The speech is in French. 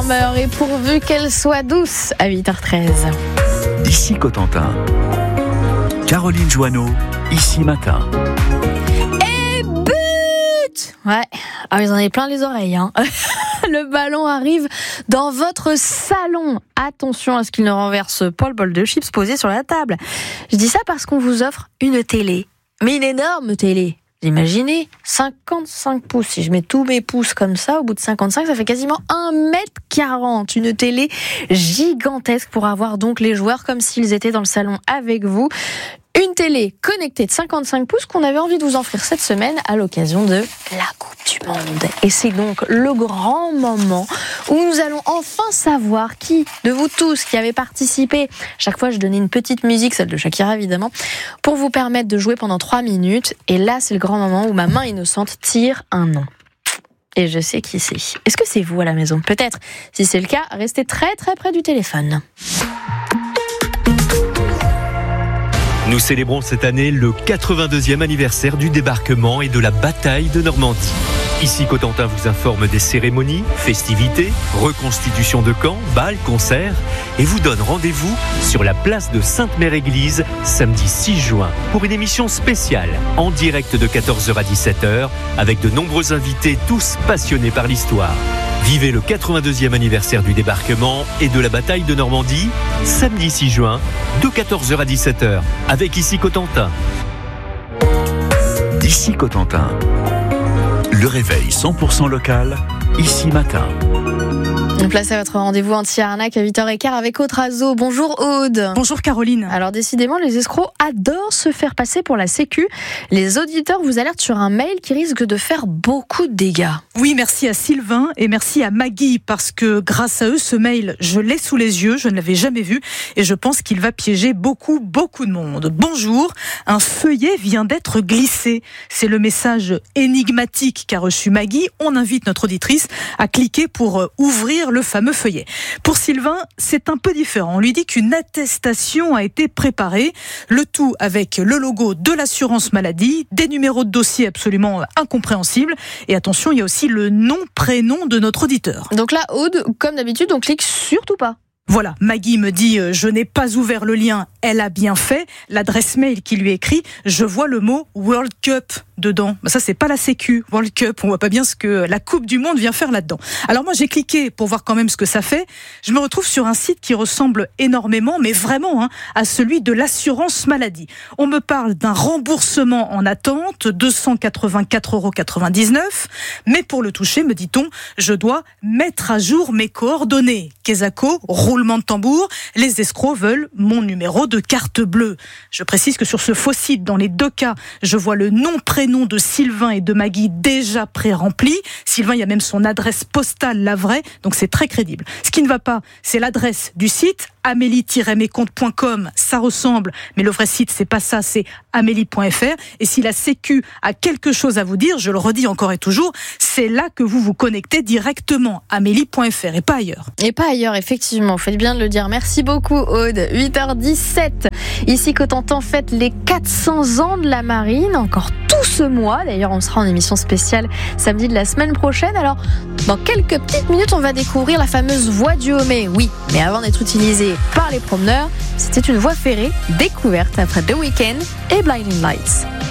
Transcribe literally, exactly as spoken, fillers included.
dormeur et pourvu qu'elle soit douce à huit heures treize. Ici Cotentin. Caroline Joanneau, ici matin. Et but! Ouais, ah, ils en avaient plein les oreilles. Hein. Le ballon arrive dans votre salon. Attention à ce qu'il ne renverse pas le bol de chips posé sur la table. Je dis ça parce qu'on vous offre une télé. Mais une énorme télé. Imaginez, cinquante-cinq pouces. Si je mets tous mes pouces comme ça, au bout de cinquante-cinq, ça fait quasiment un mètre quarante. Une télé gigantesque pour avoir donc les joueurs comme s'ils étaient dans le salon avec vous. Une télé connectée de cinquante-cinq pouces qu'on avait envie de vous offrir cette semaine à l'occasion de la Coupe du Monde. Et c'est donc le grand moment où nous allons enfin savoir qui de vous tous qui avez participé. Chaque fois, je donnais une petite musique, celle de Shakira évidemment, pour vous permettre de jouer pendant trois minutes. Et là, c'est le grand moment où ma main innocente tire un nom. Et je sais qui c'est. Est-ce que c'est vous à la maison ? Peut-être. Si c'est le cas, restez très très près du téléphone. Nous célébrons cette année le quatre-vingt-deuxième anniversaire du débarquement et de la bataille de Normandie. Ici, Cotentin vous informe des cérémonies, festivités, reconstitutions de camps, bals, concerts et vous donne rendez-vous sur la place de Sainte-Mère-Église samedi six juin pour une émission spéciale en direct de quatorze heures à dix-sept heures avec de nombreux invités tous passionnés par l'histoire. Vivez le quatre-vingt-deuxième anniversaire du débarquement et de la bataille de Normandie, samedi six juin, de quatorze heures à dix-sept heures, avec Ici Cotentin. D'ici Cotentin. Le réveil cent pour cent local, ici matin. On place à votre rendez-vous anti-arnaque à huit heures quinze avec Autrazo. Bonjour Aude. Bonjour Caroline. Alors décidément, les escrocs adorent se faire passer pour la Sécu. Les auditeurs vous alertent sur un mail qui risque de faire beaucoup de dégâts. Oui, merci à Sylvain et merci à Maggie parce que grâce à eux, ce mail, je l'ai sous les yeux, je ne l'avais jamais vu et je pense qu'il va piéger beaucoup, beaucoup de monde. Bonjour, un feuillet vient d'être glissé. C'est le message énigmatique qu'a reçu Maggie. On invite notre auditrice à cliquer pour ouvrir le fameux feuillet. Pour Sylvain, c'est un peu différent. On lui dit qu'une attestation a été préparée, le tout avec le logo de l'assurance maladie, des numéros de dossier absolument incompréhensibles et attention, il y a aussi le nom, prénom de notre auditeur. Donc là, Aude, comme d'habitude, on clique surtout pas. Voilà, Maggie me dit euh, « Je n'ai pas ouvert le lien, elle a bien fait ». L'adresse mail qui lui est écrit, je vois le mot « World Cup » dedans. Bah ça, c'est pas la Sécu, World Cup. On voit pas bien ce que la Coupe du Monde vient faire là-dedans. Alors moi, j'ai cliqué pour voir quand même ce que ça fait. Je me retrouve sur un site qui ressemble énormément, mais vraiment, hein, à celui de l'assurance maladie. On me parle d'un remboursement en attente, deux cent quatre-vingt-quatre euros quatre-vingt-dix-neuf. Mais pour le toucher, me dit-on, je dois mettre à jour mes coordonnées. Quesaco, roulement de tambour, les escrocs veulent mon numéro de carte bleue. Je précise que sur ce faux site, dans les deux cas, je vois le nom, prénom de Sylvain et de Maggie déjà pré-rempli. Sylvain, il y a même son adresse postale, la vraie, donc c'est très crédible. Ce qui ne va pas, c'est l'adresse du site, amélie tiret mes comptes point com, ça ressemble, mais le vrai site, c'est pas ça, c'est amélie point f r. Et si la Sécu a quelque chose à vous dire, je le redis encore et toujours, c'est là que vous vous connectez directement, amélie point f r et pas ailleurs. Et pas ailleurs, effectivement, vous faites bien de le dire. Merci beaucoup Aude. huit heures dix-sept. Ici Cotentin fête les quatre cents ans de la marine, encore tout ce mois. D'ailleurs, on sera en émission spéciale samedi de la semaine prochaine. Alors, dans quelques petites minutes, on va découvrir la fameuse voie du Homais. Oui, mais avant d'être utilisée par les promeneurs, c'était une voie ferrée découverte après The Weeknd et Blinding Lights.